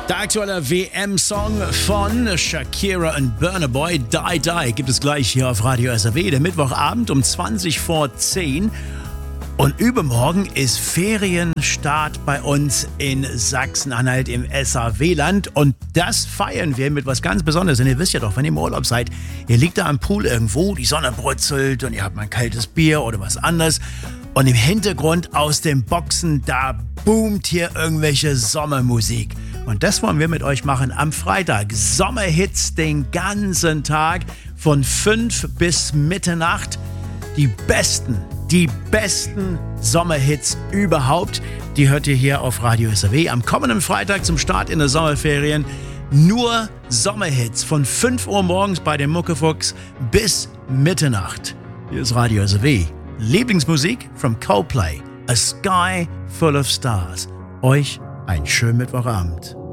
Der aktuelle WM-Song von Shakira und Burna Boy, Die Die, gibt es gleich hier auf Radio SAW, der Mittwochabend um 20 vor 10. Und übermorgen ist Ferienstart bei uns in Sachsen-Anhalt im SAW-Land. Und das feiern wir mit was ganz Besonderes. Und ihr wisst ja doch, wenn ihr im Urlaub seid, ihr liegt da am Pool irgendwo, die Sonne brutzelt und ihr habt mal ein kaltes Bier oder was anderes. Und im Hintergrund aus den Boxen, da boomt hier irgendwelche Sommermusik. Und das wollen wir mit euch machen am Freitag. Sommerhits den ganzen Tag von 5 bis Mitternacht. Die besten Sommerhits überhaupt, die hört ihr hier auf Radio SAW. Am kommenden Freitag zum Start in der Sommerferien nur Sommerhits von 5 Uhr morgens bei dem Muckefuchs bis Mitternacht. Hier ist Radio SAW. Lieblingsmusik from Coldplay, A Sky Full of Stars. Euch einen schönen Mittwochabend.